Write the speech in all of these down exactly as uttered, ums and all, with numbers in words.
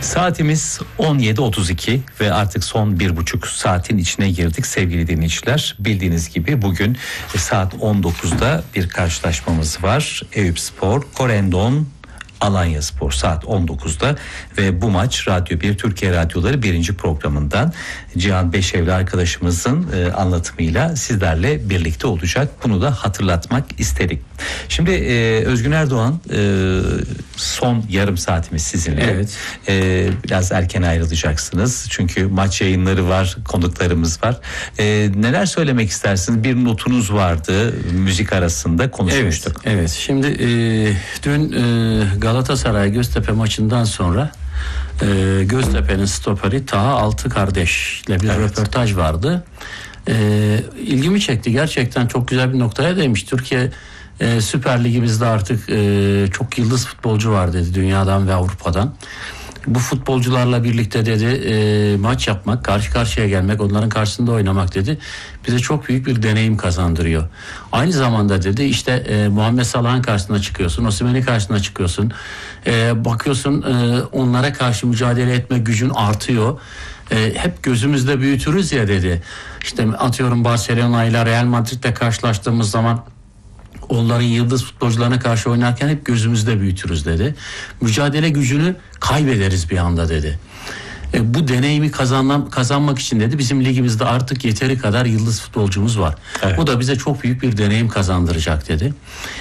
Saatimiz on yedi otuz iki ve artık son bir buçuk saatin içine girdik sevgili dinleyiciler. Bildiğiniz gibi bugün saat on dokuzda bir karşılaşmamız var. Eyüpspor, Corendon, Alanyaspor saat on dokuzda ve bu maç Radyo bir Türkiye Radyoları birinci programından Cihan Beşevli arkadaşımızın e, anlatımıyla sizlerle birlikte olacak. Bunu da hatırlatmak istedik. Şimdi e, Özgün Erdoğan, e, son yarım saatimiz sizinle. Evet. E, biraz erken ayrılacaksınız çünkü maç yayınları var, konuklarımız var. E, neler söylemek istersiniz? Bir notunuz vardı, müzik arasında konuşmuştuk. Evet, evet. Şimdi e, dün e, Galatasaray Göztepe maçından sonra e, Göztepe'nin stoperi Taha Altı kardeşle bir evet. röportaj vardı. E, ilgimi çekti. Gerçekten çok güzel bir noktaya değmiş. Türkiye e, Süper Ligimizde artık e, çok yıldız futbolcu var dedi, dünyadan ve Avrupa'dan. Bu futbolcularla birlikte dedi e, maç yapmak, karşı karşıya gelmek, onların karşısında oynamak dedi bize çok büyük bir deneyim kazandırıyor. Aynı zamanda dedi işte e, Muhammed Salah'ın karşısına çıkıyorsun, Osimhen'in karşısına çıkıyorsun, e, bakıyorsun e, onlara karşı mücadele etme gücün artıyor. E, hep gözümüzde büyütürüz ya dedi. İşte atıyorum Barcelona ile Real Madrid'le karşılaştığımız zaman onların yıldız futbolcularına karşı oynarken hep gözümüzde büyütürüz dedi. Mücadele gücünü kaybederiz bir anda dedi. E, bu deneyimi kazanmak, kazanmak için dedi bizim ligimizde artık yeteri kadar yıldız futbolcumuz var. Evet. Bu da bize çok büyük bir deneyim kazandıracak dedi.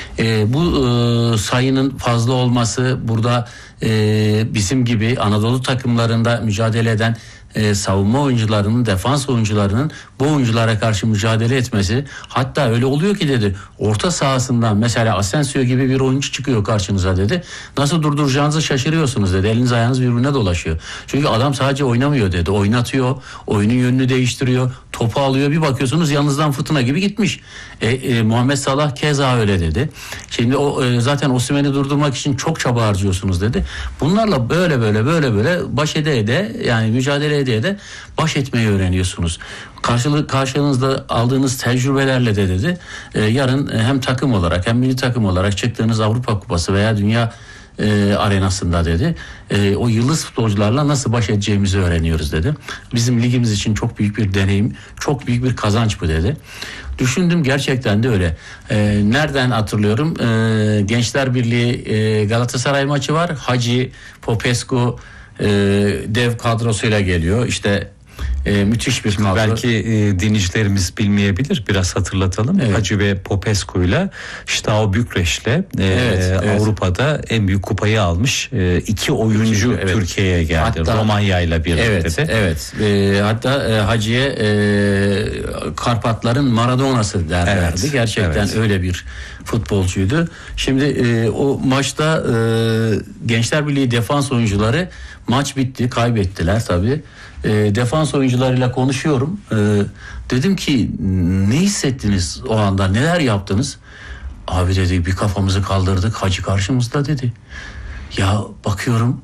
E, bu e, sayının fazla olması burada e, bizim gibi Anadolu takımlarında mücadele eden e, savunma oyuncularının, defans oyuncularının bu oyunculara karşı mücadele etmesi, hatta öyle oluyor ki dedi orta sahasından mesela Asensio gibi bir oyuncu çıkıyor karşınıza dedi. Nasıl durduracağınızı şaşırıyorsunuz dedi. Eliniz ayağınız birbirine dolaşıyor. Çünkü adam sadece oynamıyor dedi. Oynatıyor, oyunun yönünü değiştiriyor, topu alıyor, bir bakıyorsunuz yanınızdan fırtına gibi gitmiş. E, e, Muhammed Salah keza öyle dedi. Şimdi o e, zaten Osimhen'i durdurmak için çok çaba harcıyorsunuz dedi. Bunlarla böyle böyle böyle böyle baş ede ede yani mücadele ede ede baş etmeyi öğreniyorsunuz. Karşılık karşınızda aldığınız tecrübelerle de dedi e, yarın hem takım olarak hem milli takım olarak çıktığınız Avrupa Kupası veya Dünya e, arenasında dedi e, o yıldız futbolcularla nasıl baş edeceğimizi öğreniyoruz dedi. Bizim ligimiz için çok büyük bir deneyim, çok büyük bir kazanç bu dedi. Düşündüm, gerçekten de öyle. E, nereden hatırlıyorum? E, Gençler Birliği e, Galatasaray maçı var. Hacı, Popescu e, dev kadrosuyla geliyor. İşte e, müthiş bir kadro. Belki e, dinleyicilerimiz bilmeyebilir. Biraz hatırlatalım. Evet. Hacı ve Popescu'yla Steaua Bükreş'le e, evet, evet. Avrupa'da en büyük kupayı almış e, iki oyuncu evet. Türkiye'ye geldi. Hatta, Romanya ile birlikte evet, de. Evet. E, hatta e, Hacı'ya e, Karpatların Maradona'sı derlerdi. Evet, gerçekten evet. öyle bir futbolcuydu. Şimdi e, o maçta e, Gençler Birliği defans oyuncuları maç bitti, kaybettiler tabii. E, defans oyuncularıyla konuşuyorum. E, dedim ki ne hissettiniz o anda, neler yaptınız? Abi dedi bir kafamızı kaldırdık, Hacı karşımızda dedi. Ya bakıyorum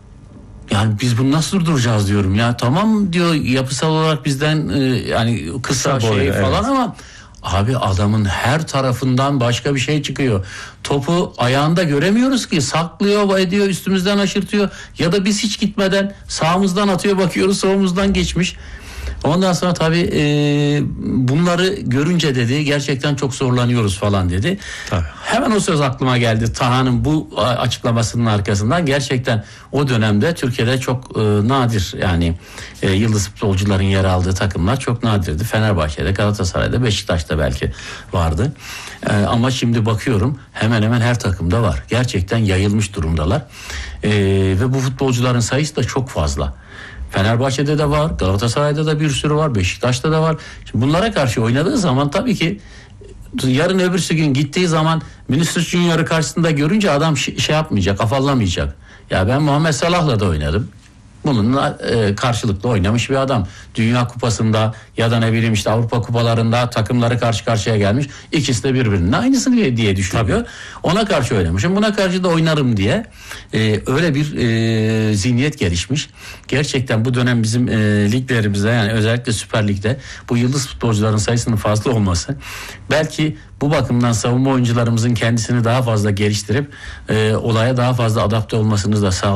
yani biz bunu nasıl durduracağız diyorum. Ya tamam diyor yapısal olarak bizden e, yani kısa, kısa şey boyu, falan evet. ama abi adamın her tarafından başka bir şey çıkıyor. Topu ayağında göremiyoruz ki, saklıyor, ediyor, üstümüzden aşırtıyor ya da biz hiç gitmeden sağımızdan atıyor, bakıyoruz solumuzdan geçmiş. Ondan sonra tabii e, bunları görünce dedi gerçekten çok zorlanıyoruz falan dedi. Tabii. Hemen o söz aklıma geldi Taha'nın bu açıklamasının arkasından. Gerçekten o dönemde Türkiye'de çok e, nadir yani e, yıldız futbolcuların yer aldığı takımlar çok nadirdi. Fenerbahçe'de, Galatasaray'da, Beşiktaş'ta belki vardı. E, ama şimdi bakıyorum hemen hemen her takımda var. Gerçekten yayılmış durumdalar. E, ve bu futbolcuların sayısı da çok fazla. Fenerbahçe'de de var, Galatasaray'da da bir sürü var, Beşiktaş'ta da var. Şimdi bunlara karşı oynadığı zaman tabii ki yarın öbürsü gün gittiği zaman Vinicius Junior'ı karşısında görünce adam şey, şey yapmayacak, afallamayacak. Ya ben Muhammed Salah'la da oynadım. Bununla e, karşılıklı oynamış bir adam. Dünya Kupası'nda ya da ne bileyim işte Avrupa Kupalarında takımları karşı karşıya gelmiş. İkisi de birbirinin aynısı diye, diye düşünüyor. Tabii. Ona karşı oynamışım. Buna karşı da oynarım diye e, öyle bir e, zihniyet gelişmiş. Gerçekten bu dönem bizim e, liglerimizde yani özellikle Süper Lig'de bu yıldız futbolcuların sayısının fazla olması belki bu bakımdan savunma oyuncularımızın kendisini daha fazla geliştirip e, olaya daha fazla adapte olmasını da sağlıyor.